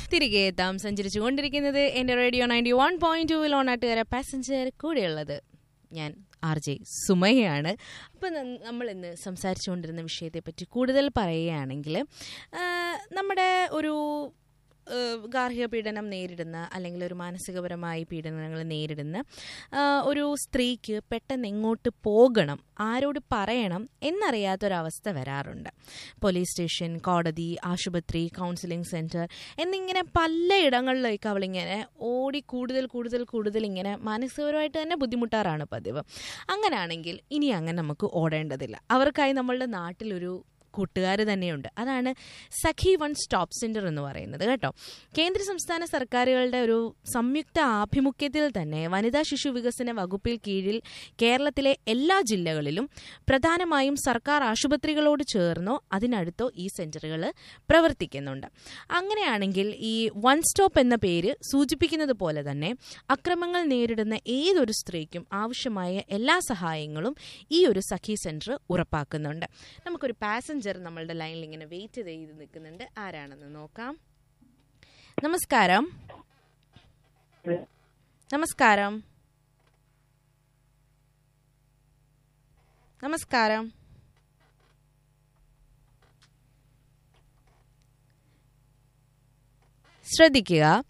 തിരികെ എത്താം. സഞ്ചരിച്ചുകൊണ്ടിരിക്കുന്നത് എൻ്റെ റേഡിയോ 91.2 ഓണാട്ടുകാര പാസഞ്ചർ കൂടെയുള്ളത് ഞാൻ RJ സുമയാണ്. അപ്പം നമ്മൾ ഇന്ന് സംസാരിച്ചുകൊണ്ടിരുന്ന വിഷയത്തെപ്പറ്റി കൂടുതൽ പറയുകയാണെങ്കിൽ നമ്മുടെ ഒരു ഗാർഹിക പീഡനം നേരിടുന്ന അല്ലെങ്കിൽ ഒരു മാനസികപരമായി പീഡനങ്ങൾ നേരിടുന്ന ഒരു സ്ത്രീക്ക് പെട്ടെന്ന് എങ്ങോട്ട് പോകണം, ആരോട് പറയണം എന്നറിയാത്തൊരവസ്ഥ വരാറുണ്ട്. പോലീസ് സ്റ്റേഷൻ, കോടതി, ആശുപത്രി, കൗൺസിലിംഗ് സെൻറ്റർ എന്നിങ്ങനെ പലയിടങ്ങളിലേക്ക് അവളിങ്ങനെ ഓടി കൂടുതൽ ഇങ്ങനെ മാനസികപരമായിട്ട് തന്നെ ബുദ്ധിമുട്ടാറാണ് പതിവ്. അങ്ങനെയാണെങ്കിൽ ഇനി അങ്ങനെ നമുക്ക് ഓടേണ്ടതില്ല. അവർക്കായി നമ്മളുടെ നാട്ടിലൊരു കൂട്ടുകാർ തന്നെയുണ്ട്. അതാണ് സഖി വൺ സ്റ്റോപ്പ് സെൻറ്റർ എന്ന് പറയുന്നത് കേട്ടോ. കേന്ദ്ര സംസ്ഥാന സർക്കാരുകളുടെ ഒരു സംയുക്ത ആഭിമുഖ്യത്തിൽ തന്നെ വനിതാ ശിശു വികസന വകുപ്പിൽ കീഴിൽ കേരളത്തിലെ എല്ലാ ജില്ലകളിലും പ്രധാനമായും സർക്കാർ ആശുപത്രികളോട് ചേർന്നോ അതിനടുത്തോ ഈ സെൻറ്ററുകൾ പ്രവർത്തിക്കുന്നുണ്ട്. അങ്ങനെയാണെങ്കിൽ ഈ വൺ സ്റ്റോപ്പ് എന്ന പേര് സൂചിപ്പിക്കുന്നത് പോലെ തന്നെ അക്രമങ്ങൾ നേരിടുന്ന ഏതൊരു സ്ത്രീക്കും ആവശ്യമായ എല്ലാ സഹായങ്ങളും ഈ ഒരു സഖി സെൻറ്റർ ഉറപ്പാക്കുന്നുണ്ട്. നമുക്കൊരു പാസഞ്ചർ നമ്മളുടെ ലൈനിൽ ഇങ്ങനെ വെയിറ്റ് ചെയ്ത് നിൽക്കുന്നുണ്ട്. ആരാണെന്ന് നോക്കാം. നമസ്കാരം. നമസ്കാരം. നമസ്കാരം. ശ്രദ്ധിക്കുക,